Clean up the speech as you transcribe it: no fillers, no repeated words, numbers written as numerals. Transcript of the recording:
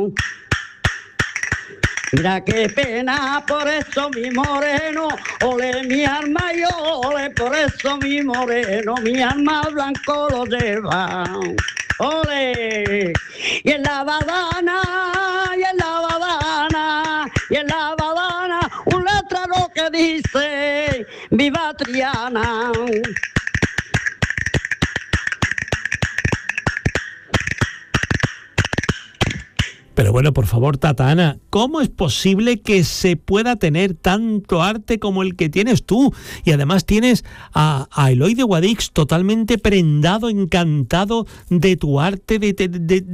Mira qué pena por eso mi moreno, ole mi alma y ole por eso mi moreno, mi alma blanco lo lleva. Ole, y en la badana, y en la badana, y en la badana, un letrero que dice, viva Triana. Pero bueno, por favor, Tata Ana, ¿cómo es posible que se pueda tener tanto arte como el que tienes tú? Y además tienes a Eloy de Guadix totalmente prendado, encantado de tu arte, de